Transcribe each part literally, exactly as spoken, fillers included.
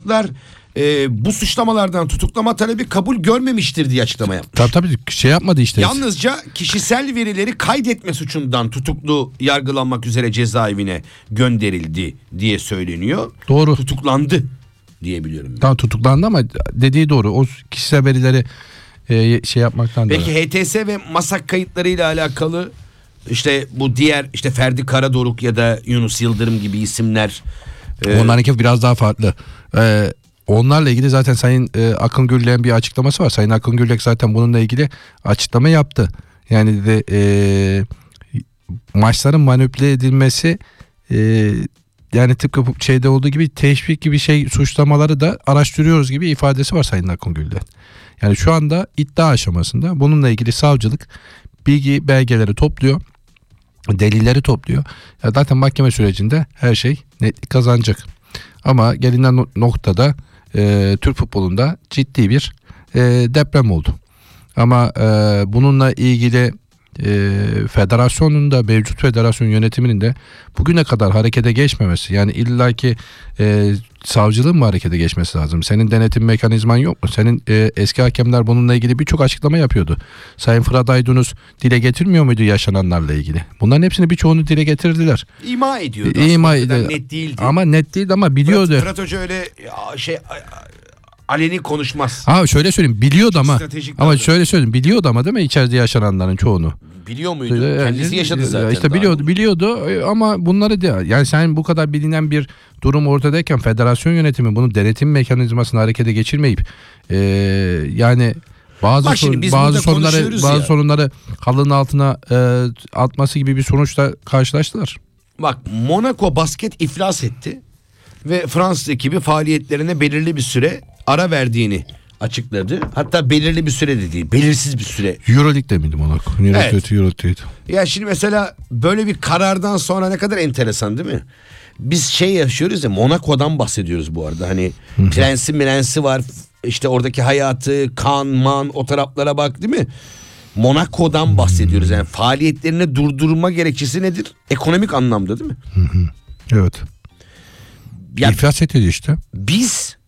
Savcılıklar e, bu suçlamalardan tutuklama talebi kabul görmemiştir diye açıklama yapmış. Tabii tabii şey yapmadı işte. Yalnızca kişisel verileri kaydetme suçundan tutuklu yargılanmak üzere cezaevine gönderildi diye söyleniyor. Doğru. Tutuklandı diye biliyorum. Tamam tutuklandı ama dediği doğru. O kişisel verileri e, şey yapmaktan Belki da. H T S ve MASAK kayıtlarıyla alakalı işte bu diğer işte Ferdi Karadoruk ya da Yunus Yıldırım gibi isimler. E, Onlarınki biraz daha farklı. Ee, onlarla ilgili zaten Sayın e, Akın Gürlek'in bir açıklaması var. Sayın Akın Gürlek zaten bununla ilgili açıklama yaptı. Yani de e, maçların manipüle edilmesi e, yani tıpkı şeyde olduğu gibi teşvik gibi şey suçlamaları da araştırıyoruz gibi ifadesi var Sayın Akın Gürlek. Yani şu anda iddia aşamasında bununla ilgili savcılık bilgi belgeleri topluyor. Delilleri topluyor. Ya zaten mahkeme sürecinde her şey netlik kazanacak. Ama gelinen noktada e, Türk futbolunda ciddi bir e, deprem oldu. Ama e, bununla ilgili e, federasyonun da mevcut federasyon yönetiminin de bugüne kadar harekete geçmemesi, yani illaki e, savcılığın mı harekete geçmesi lazım? Senin denetim mekanizman yok mu? Senin e, eski hakemler bununla ilgili birçok açıklama yapıyordu. Sayın Fırat Aydınus dile getirmiyor muydu yaşananlarla ilgili? Bunların hepsini birçoğunu dile getirdiler. İma ediyordu. İma ediyordu. Net değildi. Ama net değildi ama biliyordu. Fırat, Fırat Hoca öyle şey aleni konuşmaz. Ha şöyle söyleyeyim biliyordu ama Stratejik ama davranış. şöyle söyleyeyim biliyordu ama değil mi içeride yaşananların çoğunu. Biliyor muydu? Kendisi yaşadı zaten. İşte biliyordu, biliyordu ama bunları da yani sen bu kadar bilinen bir durum ortadayken federasyon yönetimi bunu denetim mekanizmasını harekete geçirmeyip e, yani bazı sor, bazı sorunları bazı ya. sorunları halının altına e, atması gibi bir sonuçla karşılaştılar. Bak Monaco basket iflas etti ve Fransız ekibi faaliyetlerine belirli bir süre ara verdiğini açıkladı. Hatta belirli bir süre de değil, belirsiz bir süre. Euroleague'de miydi Monaco? Evet. Euroleague'deydi. Ya şimdi mesela böyle bir karardan sonra ne kadar enteresan değil mi? Biz şey yaşıyoruz ya, Monaco'dan bahsediyoruz bu arada. Hani Hı-hı. prensi mirensi var. İşte oradaki hayatı, kan, man o taraflara bak değil mi? Monaco'dan bahsediyoruz. Yani faaliyetlerini durdurma gerekçesi nedir? Ekonomik anlamda değil mi? Hı-hı. Evet. Ya, İflas ediyor işte. Biz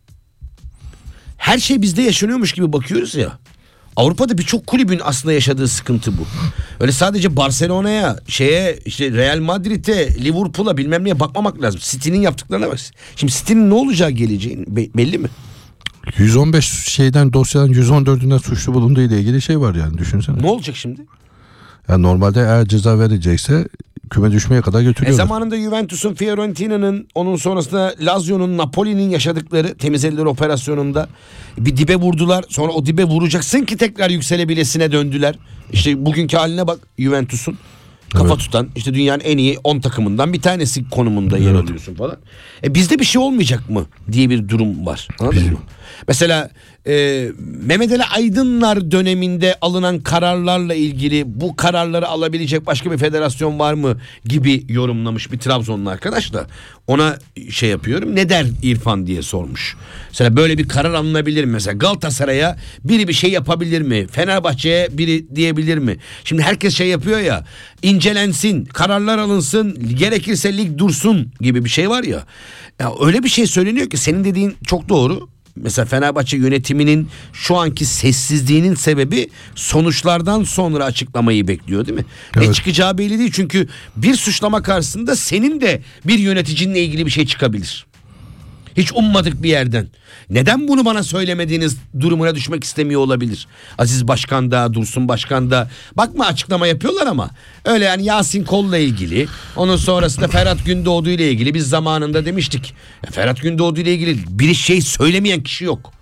her şey bizde yaşanıyormuş gibi bakıyoruz ya. Avrupa'da birçok kulübün aslında yaşadığı sıkıntı bu. Öyle sadece Barcelona'ya, şeye, işte Real Madrid'e, Liverpool'a bilmem neye bakmamak lazım. City'nin yaptıklarına bak. Şimdi City'nin ne olacağı geleceği belli mi? yüz on beş şeyden dosyadan yüz on dördünden suçlu bulunduğu ile ilgili şey var yani, düşünsene. Ne olacak şimdi? Yani normalde eğer ceza verecekse küme düşmeye kadar götürüyorlar. E zamanında Juventus'un, Fiorentina'nın, onun sonrasında Lazio'nun, Napoli'nin yaşadıkları temiz eller operasyonunda bir dibe vurdular. Sonra o dibe vuracaksın ki tekrar yükselebilesine döndüler. İşte bugünkü haline bak Juventus'un. Kafa evet. tutan işte dünyanın en iyi on takımından bir tanesi konumunda yer evet. alıyorsun falan. E bizde bir şey olmayacak mı diye bir durum var. Anladın mı? Mesela e, Mehmet Ali Aydınlar döneminde alınan kararlarla ilgili bu kararları alabilecek başka bir federasyon var mı gibi yorumlamış bir Trabzonlu arkadaş da ona şey yapıyorum. Ne der İrfan diye sormuş. Mesela böyle bir karar alınabilir mi? Mesela Galatasaray'a biri bir şey yapabilir mi? Fenerbahçe'ye biri diyebilir mi? Şimdi herkes şey yapıyor ya, incelensin, kararlar alınsın, gerekirse lig dursun gibi bir şey var ya. Ya öyle bir şey söyleniyor ki senin dediğin çok doğru. Mesela Fenerbahçe yönetiminin şu anki sessizliğinin sebebi sonuçlardan sonra açıklamayı bekliyor değil mi? Evet. Ne çıkacağı belli değil çünkü bir suçlama karşısında senin de bir yöneticinle ilgili bir şey çıkabilir. Hiç ummadık bir yerden. Neden bunu bana söylemediğiniz durumuna düşmek istemiyor olabilir. Aziz Başkan da, Dursun Başkan da. Bakma açıklama yapıyorlar ama. Öyle yani Yasin Kol'la ilgili. Onun sonrasında Ferhat Gündoğdu ile ilgili biz zamanında demiştik. Ya Ferhat Gündoğdu ile ilgili bir şey söylemeyen kişi yok.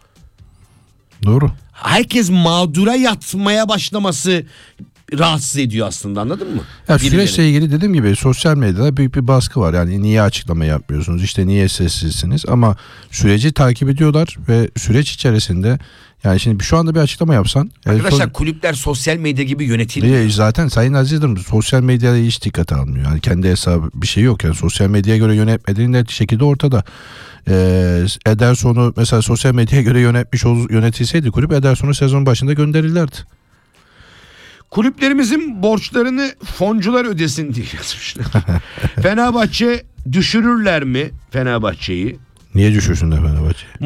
Doğru. Herkes mağdura yatmaya başlaması rahatsız ediyor aslında, anladın mı? Ya süreçle ilgili dediğim gibi sosyal medyada büyük bir baskı var. Yani niye açıklama yapmıyorsunuz? İşte niye sessizsiniz? Ama süreci takip ediyorlar ve süreç içerisinde yani şimdi şu anda bir açıklama yapsan. Arkadaşlar yani, kulüpler sosyal medya gibi yönetilmiyor. Zaten Sayın Aziz'im sosyal medyada hiç dikkat almıyor. Yani kendi hesabı bir şey yok. Yani sosyal medyaya göre yönetmediğin net şekilde ortada. Ee, Ederson'u mesela sosyal medyaya göre yönetmiş yönetilseydi kulüp Ederson'u sezon başında gönderirlerdi. Kulüplerimizin borçlarını foncular ödesin diye yazmışlar. Fenerbahçe düşürürler mi Fenerbahçe'yi? Niye düşürsünler Fenerbahçe'yi?